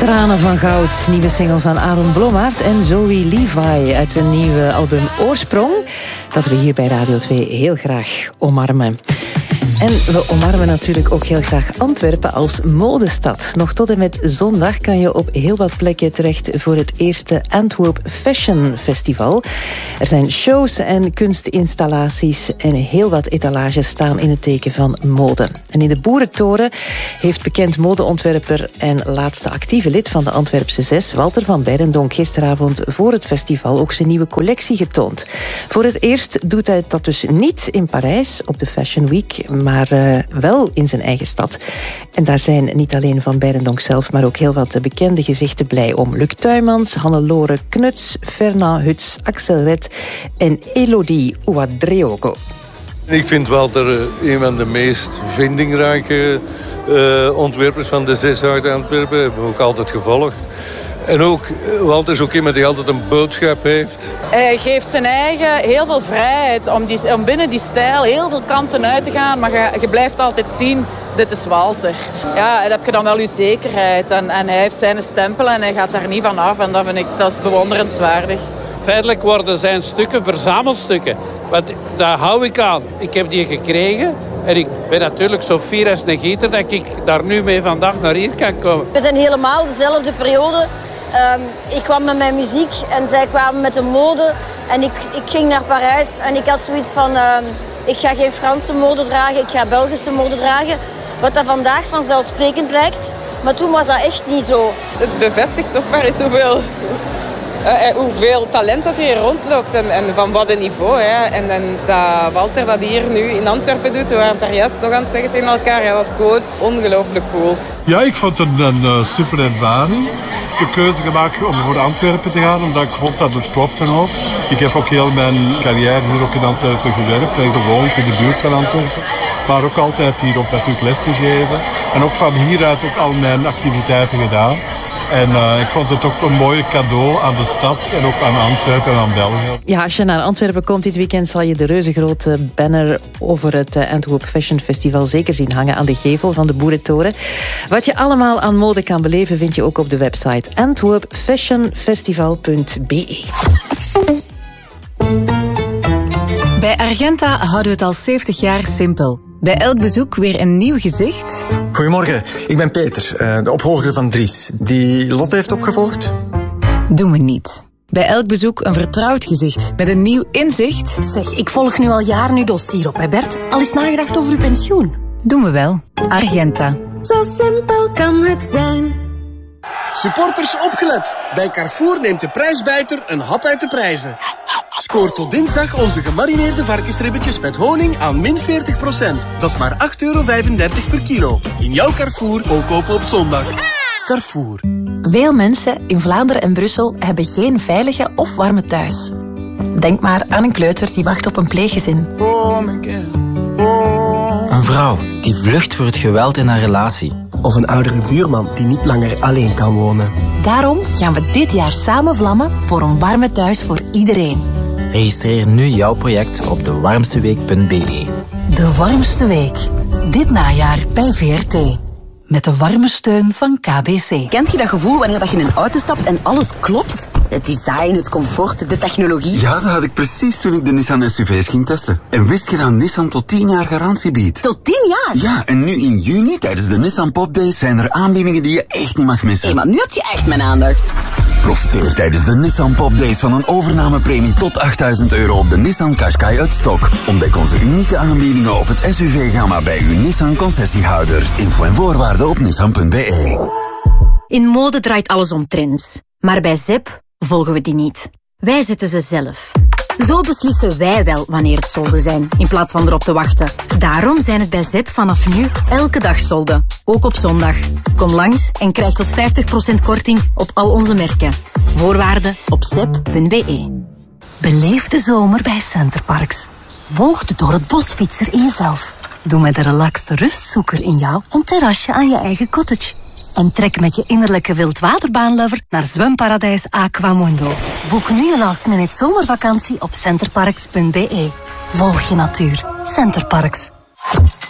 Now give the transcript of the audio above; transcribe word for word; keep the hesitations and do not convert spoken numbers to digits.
Tranen van Goud, nieuwe single van Aaron Blommaert en Zoe Levi uit zijn nieuwe album Oorsprong, dat we hier bij Radio twee heel graag omarmen. En we omarmen natuurlijk ook heel graag Antwerpen als modestad. Nog tot en met zondag kan je op heel wat plekken terecht voor het eerste Antwerp Fashion Festival. Er zijn shows en kunstinstallaties en heel wat etalages staan in het teken van mode. En in de Boerentoren heeft bekend modeontwerper en laatste actieve lid van de Antwerpse Zes, Walter van Beirendonck, gisteravond voor het festival ook zijn nieuwe collectie getoond. Voor het eerst doet hij dat dus niet in Parijs op de Fashion Week, maar maar uh, wel in zijn eigen stad. En daar zijn niet alleen Van Beirendonck zelf, maar ook heel wat bekende gezichten blij om. Luc Tuymans, Hannelore Knuts, Fernand Huts, Axel Red en Elodie Ouadreogo. Ik vind Walter uh, een van de meest vindingrijke uh, ontwerpers van de Zes uit Antwerpen. Dat hebben we ook altijd gevolgd. En ook, Walter is ook iemand die altijd een boodschap heeft. Hij geeft zijn eigen heel veel vrijheid om, die, om binnen die stijl heel veel kanten uit te gaan. Maar je, je blijft altijd zien, dit is Walter. Ja, dan heb je dan wel je zekerheid. En, en hij heeft zijn stempel en hij gaat daar niet van af. En dat vind ik, dat is bewonderenswaardig. Feitelijk worden zijn stukken verzamelstukken. Want daar hou ik aan. Ik heb die gekregen. En ik ben natuurlijk zo fier als een gieter dat ik daar nu mee vandaag naar hier kan komen. We zijn helemaal dezelfde periode. Um, ik kwam met mijn muziek en zij kwamen met de mode. En ik, ik ging naar Parijs en ik had zoiets van... Um, ik ga geen Franse mode dragen, ik ga Belgische mode dragen. Wat dat vandaag vanzelfsprekend lijkt. Maar toen was dat echt niet zo. Het bevestigt toch maar eens hoeveel... Uh, hoeveel talent dat hier rondloopt en, en van wat een niveau. Hè. En, en dat Walter dat hier nu in Antwerpen doet, we waren het daar juist nog aan het zeggen tegen elkaar, ja, dat is gewoon ongelooflijk cool. Ja, ik vond het een, een uh, super ervaring. Ik heb de keuze gemaakt om voor Antwerpen te gaan, omdat ik vond dat het klopte ook. Ik heb ook heel mijn carrière hier ook in Antwerpen gewerkt en gewoond in de buurt van Antwerpen. Maar ook altijd hier op natuurlijk lesgegeven. En ook van hieruit ook al mijn activiteiten gedaan. En uh, ik vond het ook een mooi cadeau aan de stad en ook aan Antwerpen en aan België. Ja, als je naar Antwerpen komt dit weekend zal je de reuzegrote banner over het uh, Antwerp Fashion Festival zeker zien hangen aan de gevel van de Boerentoren. Wat je allemaal aan mode kan beleven vind je ook op de website antwerp fashion festival punt b e. Bij Argenta houden we het al zeventig jaar simpel. Bij elk bezoek weer een nieuw gezicht. Goedemorgen, ik ben Peter, de opvolger van Dries. Die Lotte heeft opgevolgd? Doen we niet. Bij elk bezoek een vertrouwd gezicht met een nieuw inzicht. Zeg, ik volg nu al jaren uw dossier op, hè Bert? Al eens nagedacht over uw pensioen? Doen we wel. Argenta. Zo simpel kan het zijn. Supporters opgelet. Bij Carrefour neemt de prijsbijter een hap uit de prijzen. Scoor tot dinsdag onze gemarineerde varkensribbetjes met honing aan min veertig procent. Dat is maar acht euro vijfendertig per kilo. In jouw Carrefour ook kopen op zondag. Carrefour. Veel mensen in Vlaanderen en Brussel hebben geen veilige of warme thuis. Denk maar aan een kleuter die wacht op een pleeggezin. Een vrouw die vlucht voor het geweld in haar relatie. Of een oudere buurman die niet langer alleen kan wonen. Daarom gaan we dit jaar samen vlammen voor een warme thuis voor iedereen. Registreer nu jouw project op de warmste week punt b e. De Warmste Week. Dit najaar bij V R T. Met de warme steun van K B C. Kent je dat gevoel wanneer je in een auto stapt en alles klopt? Het design, het comfort, de technologie. Ja, dat had ik precies toen ik de Nissan S U V's ging testen. En wist je dat Nissan tot tien jaar garantie biedt? Tot tien jaar? Ja, en nu in juni tijdens de Nissan Pop Days zijn er aanbiedingen die je echt niet mag missen. Hé, hey, maar nu heb je echt mijn aandacht. Profiteer tijdens de Nissan Pop Days van een overnamepremie tot achtduizend euro op de Nissan Qashqai uit stok. Ontdek onze unieke aanbiedingen op het S U V-gamma bij uw Nissan concessiehouder. Info en voorwaarden op nissan punt b e. In mode draait alles om trends. Maar bij Zep volgen we die niet. Wij zetten ze zelf. Zo beslissen wij wel wanneer het solden zijn, in plaats van erop te wachten. Daarom zijn het bij Zep vanaf nu elke dag solden. Ook op zondag. Kom langs en krijg tot vijftig procent korting op al onze merken. Voorwaarden op zep punt b e. Beleef de zomer bij Centerparks. Volg de door het bosfietser in jezelf. Doe met de relaxte rustzoeker in jou een terrasje aan je eigen cottage. En trek met je innerlijke wildwaterbaanlover naar zwemparadijs Aquamundo. Boek nu een last minute zomervakantie op centerparks punt b e. Volg je natuur. Centerparks.